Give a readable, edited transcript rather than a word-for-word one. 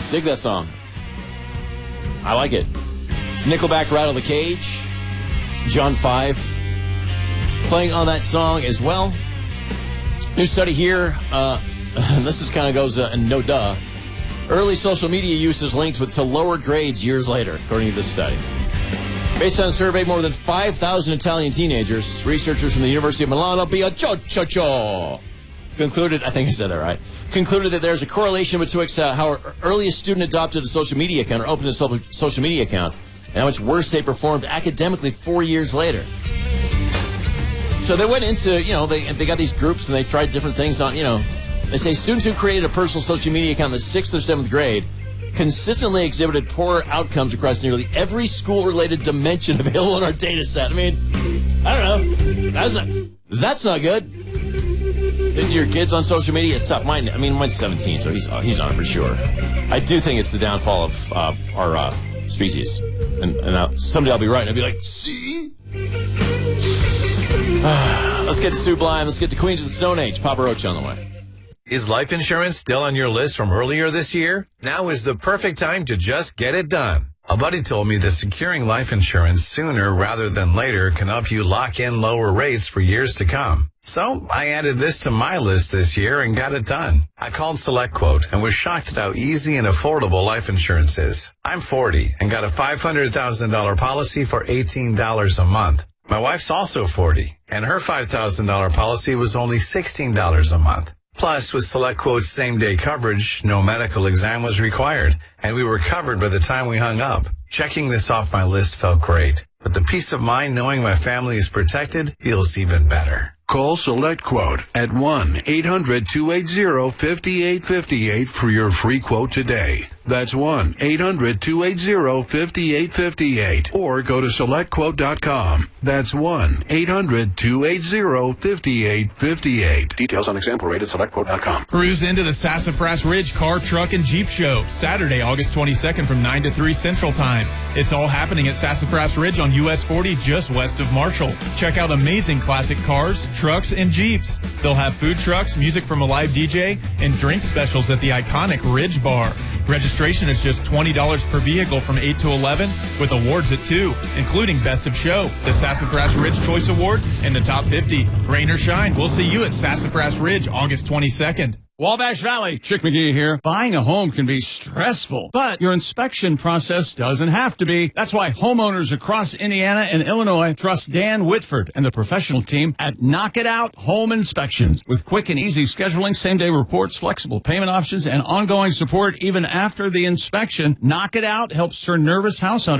Dig that song. I like it. It's Nickelback, Rattle the Cage. John 5 playing on that song as well. New study here. This is kind of goes, no duh. Early social media use is linked to lower grades years later, according to this study. Based on a survey of more than 5,000 Italian teenagers, researchers from the University of Milano, concluded, I think I said that right, concluded that there's a correlation betwixt how early a student adopted a social media account or opened a social media account and how much worse they performed academically 4 years later. So they went into, they got these groups and they tried different things on, they say students who created a personal social media account in the 6th or 7th grade consistently exhibited poorer outcomes across nearly every school-related dimension available in our data set. I mean, I don't know. That's not good. Your kids on social media is tough. Mine's 17, so he's on it for sure. I do think it's the downfall of our species. And someday I'll be right. And I'll be like, see? Let's get to Sublime. Let's get to Queens of the Stone Age. Papa Roach on the way. Is life insurance still on your list from earlier this year? Now is the perfect time to just get it done. A buddy told me that securing life insurance sooner rather than later can help you lock in lower rates for years to come. So I added this to my list this year and got it done. I called SelectQuote and was shocked at how easy and affordable life insurance is. I'm 40 and got a $500,000 policy for $18 a month. My wife's also 40 and her $5,000 policy was only $16 a month. Plus, with SelectQuote's same-day coverage, no medical exam was required, and we were covered by the time we hung up. Checking this off my list felt great, but the peace of mind knowing my family is protected feels even better. Call SelectQuote at 1-800-280-5858 for your free quote today. That's 1-800-280-5858. Or go to SelectQuote.com. That's 1-800-280-5858. Details on example rate at SelectQuote.com. Cruise into the Sassafras Ridge Car, Truck, and Jeep Show, Saturday, August 22nd from 9 to 3 Central Time. It's all happening at Sassafras Ridge on US 40 just west of Marshall. Check out amazing classic cars, trucks, and Jeeps. They'll have food trucks, music from a live DJ, and drink specials at the iconic Ridge Bar. Registration is just $20 per vehicle from 8 to 11 with awards at 2, including Best of Show, the Sassafras Ridge Choice Award, and the Top 50. Rain or shine, we'll see you at Sassafras Ridge August 22nd. Wabash Valley, Chick McGee here. Buying a home can be stressful, but your inspection process doesn't have to be. That's why homeowners across Indiana and Illinois trust Dan Whitford and the professional team at Knock It Out Home Inspections. With quick and easy scheduling, same-day reports, flexible payment options, and ongoing support even after the inspection, Knock It Out helps turn nervous house owners